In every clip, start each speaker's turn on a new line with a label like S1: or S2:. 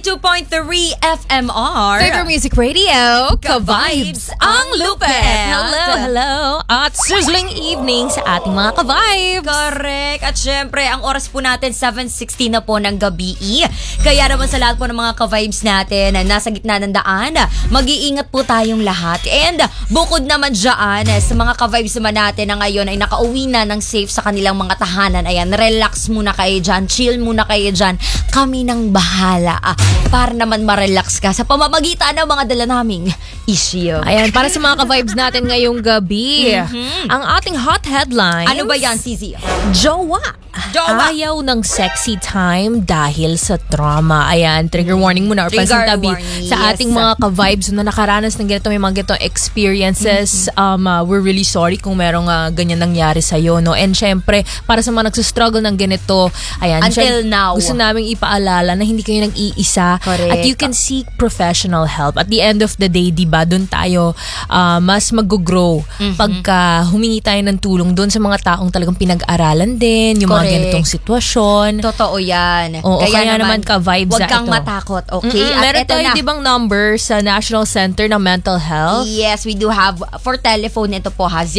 S1: 92.3 FMR.
S2: Favorite Music Radio,
S1: Ka-Vibes ang Lupet.
S2: Hello. At sizzling evening sa ating mga ka-vibes.
S1: Correct. At syempre, ang oras po natin, 7:16 na po ng gabi. Kaya naman sa lahat po ng mga ka-vibes natin na nasa gitna ng daan, mag-iingat po tayong lahat. And bukod naman dyan, sa mga ka-vibes naman natin na ngayon ay nakauwi na ng safe sa kanilang mga tahanan. Ayan, relax muna kayo dyan. Chill muna kayo dyan. Kami nang bahala. Para naman ma-relax ka sa pamamagitan ng mga dala naming issue.
S2: Ayan, para sa mga ka-vibes natin ngayong gabi, ang ating hot headlines.
S1: Ano ba yan, Cici?
S2: Jowa. Ayaw ng sexy time dahil sa trauma. Ayan, trigger warning muna or pansintabi sa ating mga ka-vibes na nakaranas ng ganito, may mga ganito experiences. We're really sorry kung merong ganyan nangyari sa'yo, no? And syempre, para sa mga nagsustruggle ng ganito, ayan,
S1: until now,
S2: gusto naming ipaalala na hindi kayo nag-iisa.
S1: Correct.
S2: At you can seek professional help. At the end of the day, diba, doon tayo mas mag-grow pagka humingi tayo ng tulong doon sa mga taong talagang pinag-aralan din, yung mga ganitong sitwasyon.
S1: Totoo yan.
S2: Oo, kaya naman ka-vibes
S1: huwag kang
S2: ito.
S1: matakot, okay? At
S2: meron
S1: eto
S2: tayo
S1: na.
S2: dibang number sa National Center ng Mental Health?
S1: Yes, we do have for telephone ito po ha,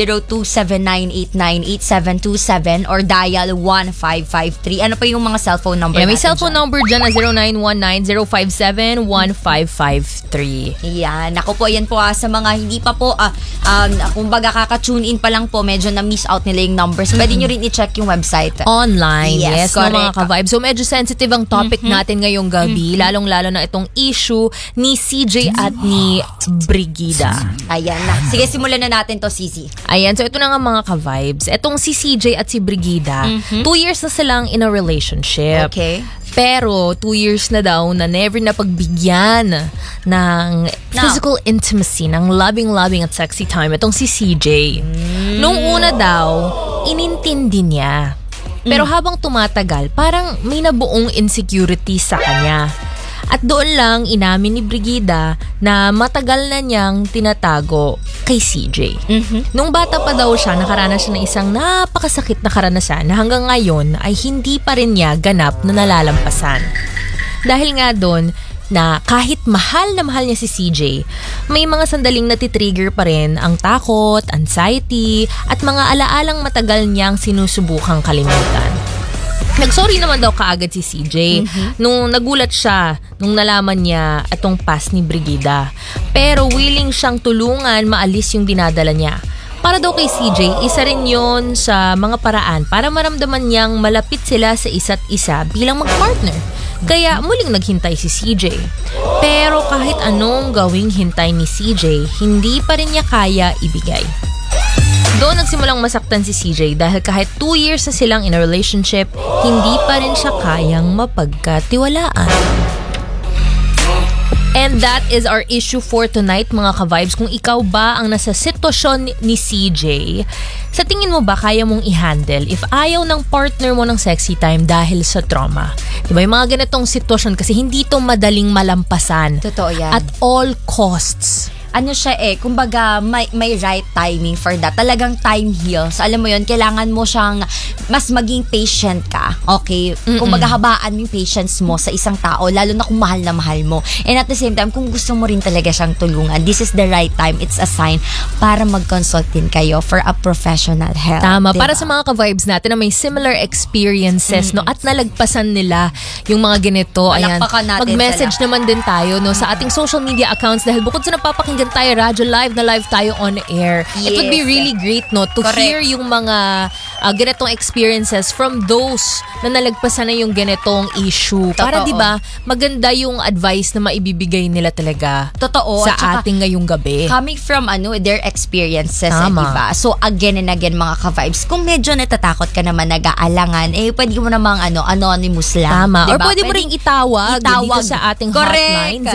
S1: 0279898727 or dial 1553. Ano pa yung mga cellphone number
S2: Yeah, may
S1: natin
S2: cellphone
S1: dyan?
S2: number dyan na 0919-057-1553.
S1: Yan. Ako po, yan po sa mga hindi pa po, kumbaga kaka-tune in pa lang po, medyo na-miss out nila yung numbers. Pwede nyo rin i-check yung website.
S2: Online, yes, no, mga
S1: correct.
S2: ka-vibes. So medyo sensitive ang topic natin ngayong gabi, lalong-lalo na itong issue ni CJ at ni Brigida.
S1: Ayan na. Sige, simulan na natin to, Cici.
S2: Ayan, so ito na nga mga ka-vibes. Itong si CJ at si Brigida, 2 years na silang in a relationship.
S1: Okay.
S2: Pero 2 years na daw na never na pagbigyan ng physical intimacy, ng loving at sexy time. Itong si CJ. Nung una daw, inintindi niya. Pero habang tumatagal, parang may nabuong insecurity sa kanya. At doon lang inamin ni Brigida na matagal na niyang tinatago kay CJ. Nung bata pa daw siya, nakaranas siya ng isang napakasakit na karanasan na hanggang ngayon ay hindi pa rin niya ganap na nalalampasan. Dahil nga doon na kahit mahal na mahal niya si CJ, may mga sandaling natitrigger pa rin ang takot, anxiety, at mga alaalang matagal niyang sinusubukang kalimutan. Nag-sorry naman daw kaagad si CJ nung nagulat siya nung nalaman niya itong past ni Brigida. Pero willing siyang tulungan maalis yung dinadala niya. Para daw kay CJ, isa rin yon sa mga paraan para maramdaman niyang malapit sila sa isa't isa bilang mag-partner. Kaya muling naghintay si CJ. Pero kahit anong gawing hintay ni CJ, hindi pa rin niya kaya ibigay. Doon nagsimulang masaktan si CJ dahil kahit 2 years na silang in a relationship, hindi pa rin siya kayang mapagkatiwalaan. And that is our issue for tonight, mga ka-vibes. Kung ikaw ba ang nasa sitwasyon ni CJ, sa tingin mo ba kaya mong i-handle if ayaw ng partner mo ng sexy time dahil sa trauma? Diba yung mga ganitong sitwasyon kasi hindi ito madaling malampasan.
S1: Totoo yan.
S2: At all costs.
S1: Ano siya kumbaga may right timing for that. Talagang time heals. Alam mo yun, kailangan mo siyang mas maging patient ka. Okay? Kumbaga habaan yung patience mo sa isang tao, lalo na kung mahal na mahal mo. And at the same time, kung gusto mo rin talaga siyang tulungan, this is the right time. It's a sign para mag-consult din kayo for a professional help.
S2: Tama.
S1: Diba?
S2: Para sa mga ka-vibes natin na may similar experiences, no, at nalagpasan nila yung mga ganito. Ayan. Mag-message naman din tayo, no, sa ating social media accounts dahil bukod sa napapakinggan tayo radyo live na live tayo on air.
S1: Yes.
S2: It would be really great, no, to hear yung mga ganitong experiences from those na nalagpasan na yung ganitong issue.
S1: Totoo.
S2: Para 'di ba, maganda yung advice na maibibigay nila talaga.
S1: Totoo.
S2: Sa ating ngayong gabi.
S1: Coming from their experiences,
S2: Tama.
S1: diba? So again and again, mga ka-vibes, kung medyo natatakot ka naman, nag-aalangan, pwede mo namang anonymous lang.
S2: Tama.
S1: Diba?
S2: Or pwede mo ring itawag dito sa ating hotline,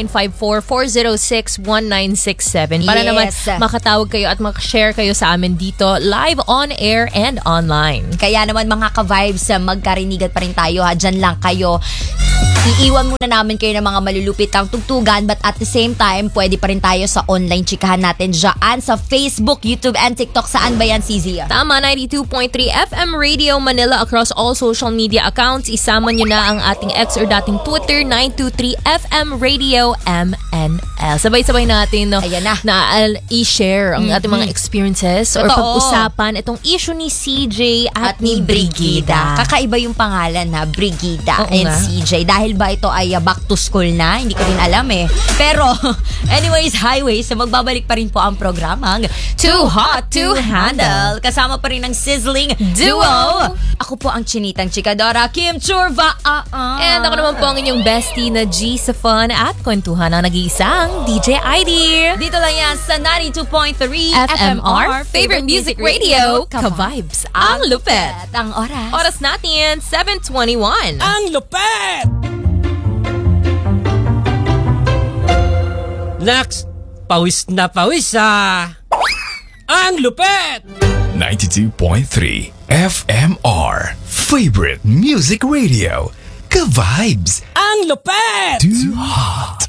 S2: 0954-406-1967 para naman makatawag kayo at makashare kayo sa amin dito live on air and online.
S1: Kaya naman mga ka-vibes, magkarinigan pa rin tayo ha. Diyan lang kayo. Iiwan muna namin kayo ng mga malulupitang tugtugan, but at the same time, pwede pa rin tayo sa online chikahan natin dyan sa Facebook, YouTube, and TikTok. Saan ba yan, CZ?
S2: Tama, 92.3 FM Radio Manila across all social media accounts. Isama nyo na ang ating ex or dating Twitter, 923 FM Radio MNL. Sabay-sabay natin
S1: Ayan na.
S2: i-share ang ating mga experiences or
S1: Totoo.
S2: pag-usapan itong issue ni CJ at ni Brigida.
S1: Kakaiba yung pangalan na Brigida
S2: Oo
S1: and
S2: nga.
S1: CJ. Dahil ba ito ay back to school na? Hindi ko rin alam eh. Pero, anyways, highways, magbabalik pa rin po ang programang Too Hot to Handle. Kasama pa rin ang sizzling duo. Ako po ang chinitang chikadora, Kim Churva.
S2: And ako naman po ang inyong bestie na G sa fun at kwentuhan ng nag-iisang DJ ID.
S1: Dito lang yan sa 92.3
S2: FMR, favorite music radio, ka-vibes, ang lupet.
S1: Ang oras.
S2: Oras natin, 7:21.
S3: Ang lupet! Next, pawis na pawis Ang lupet!
S4: 92.3 FMR, favorite music radio, ka-vibes,
S3: Ang lupet!
S4: too hot